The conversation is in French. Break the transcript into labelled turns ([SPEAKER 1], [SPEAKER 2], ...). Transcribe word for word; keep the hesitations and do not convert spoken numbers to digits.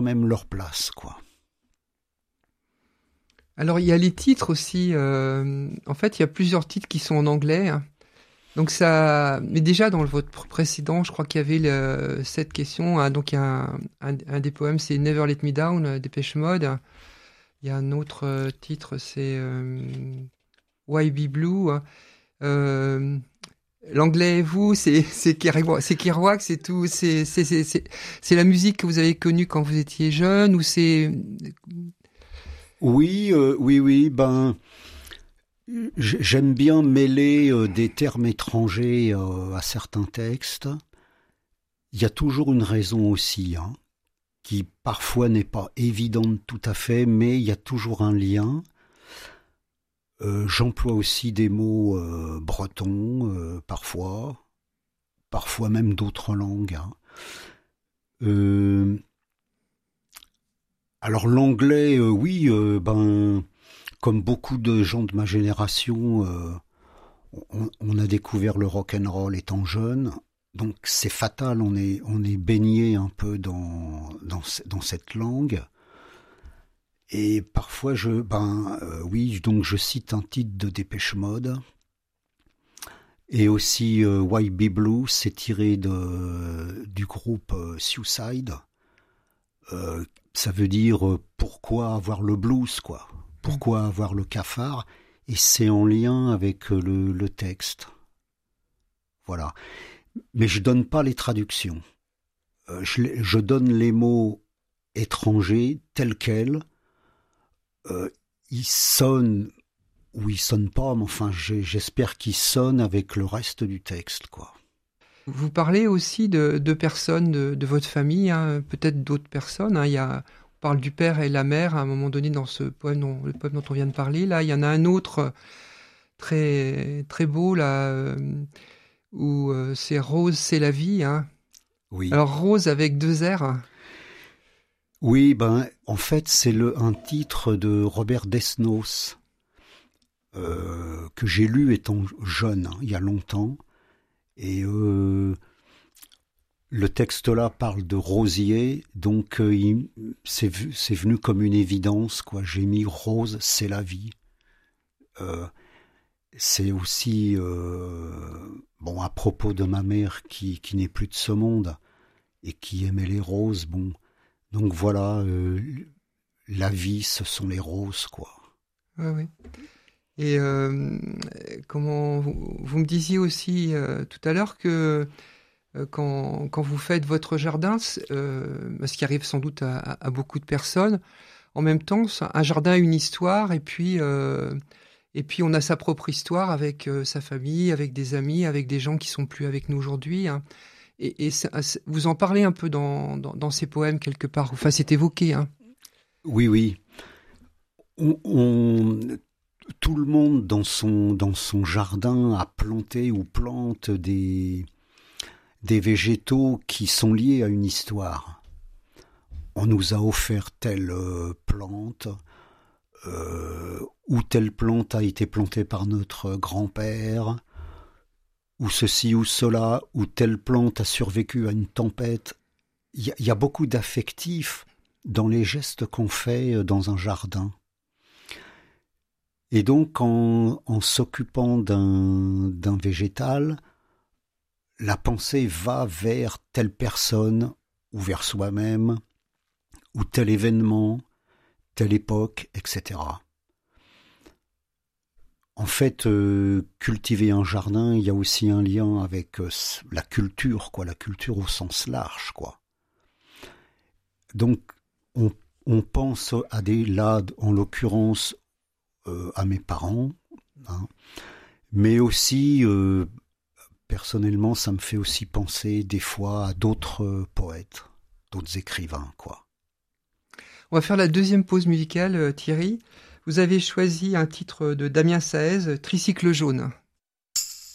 [SPEAKER 1] même leur place, quoi.
[SPEAKER 2] Alors, il y a les titres aussi. Euh, en fait, il y a plusieurs titres qui sont en anglais. Hein. Donc ça, mais déjà dans votre précédent, je crois qu'il y avait le, cette question. Hein, donc il y a un, un, un des poèmes, c'est Never Let Me Down, euh, Dépêche Mode. Il y a un autre euh, titre, c'est euh, Why Be Blue. Hein. Euh, L'anglais, vous, c'est c'est Kerouac, c'est Kerouac, c'est tout, c'est c'est c'est c'est c'est la musique que vous avez connue quand vous étiez jeune ou c'est
[SPEAKER 1] Oui, euh, oui, oui. Ben, j'aime bien mêler euh, des termes étrangers euh, à certains textes. Il y a toujours une raison aussi, hein, qui parfois n'est pas évidente tout à fait, mais il y a toujours un lien. Euh, j'emploie aussi des mots euh, bretons, euh, parfois, parfois même d'autres langues. Hein. Euh, alors l'anglais, euh, oui, euh, ben, comme beaucoup de gens de ma génération, euh, on, on a découvert le rock and roll étant jeune, donc c'est fatal, on est, on est baigné un peu dans, dans, dans cette langue. Et parfois, je, ben, euh, oui, donc je cite un titre de Dépêche Mode. Et aussi euh, Why Be Blue, c'est tiré de, du groupe euh, Suicide. Euh, ça veut dire euh, pourquoi avoir le blues, quoi. Pourquoi avoir le cafard. Et c'est en lien avec le, le texte. Voilà. Mais je donne pas les traductions. Euh, je, je donne les mots étrangers tels quels. Euh, ils sonnent ou ils sonnent pas, mais enfin j'espère qu'ils sonnent avec le reste du texte, quoi.
[SPEAKER 2] Vous parlez aussi de, de personnes de, de votre famille, hein, peut-être d'autres personnes. Hein. Il y a, on parle du père et la mère à un moment donné dans ce poème, dont, le poème dont on vient de parler. Là, il y en a un autre très très beau là euh, où euh, c'est Rose, c'est la vie. Hein.
[SPEAKER 1] Oui.
[SPEAKER 2] Alors Rose avec deux R.
[SPEAKER 1] Oui, ben en fait c'est le un titre de Robert Desnos euh, que j'ai lu étant jeune, hein, il y a longtemps, et euh, le texte là parle de rosier, donc euh, il, c'est, c'est venu comme une évidence, quoi. J'ai mis Rose, c'est la vie. Euh, c'est aussi euh, bon à propos de ma mère qui qui n'est plus de ce monde et qui aimait les roses, bon. Donc voilà, euh, la vie, ce sont les roses, quoi.
[SPEAKER 2] Oui, oui. Et euh, comment vous, vous me disiez aussi euh, tout à l'heure que euh, quand, quand vous faites votre jardin, euh, ce qui arrive sans doute à, à, à beaucoup de personnes, en même temps, un jardin a une histoire et puis euh, et puis on a sa propre histoire avec euh, sa famille, avec des amis, avec des gens qui sont plus avec nous aujourd'hui. Hein. Et, et ça, vous en parlez un peu dans, dans, dans ces poèmes quelque part. Enfin, c'est évoqué. Hein.
[SPEAKER 1] Oui, oui. On, on, tout le monde dans son, dans son jardin a planté ou plante des, des végétaux qui sont liés à une histoire. On nous a offert telle euh, plante, euh, ou telle plante a été plantée par notre grand-père, ou ceci ou cela, ou telle plante a survécu à une tempête. Il y, y a beaucoup d'affectifs dans les gestes qu'on fait dans un jardin. Et donc, en, en s'occupant d'un, d'un végétal, la pensée va vers telle personne, ou vers soi-même, ou tel événement, telle époque, et cetera. En fait, euh, cultiver un jardin, il y a aussi un lien avec euh, la culture, quoi, la culture au sens large, quoi. Donc, on, on pense à des, là, en l'occurrence, euh, à mes parents, hein, mais aussi, euh, personnellement, ça me fait aussi penser des fois à d'autres euh, poètes, d'autres écrivains, quoi.
[SPEAKER 2] On va faire la deuxième pause musicale, Thierry. Vous avez choisi un titre de Damien Saez, Tricycle jaune.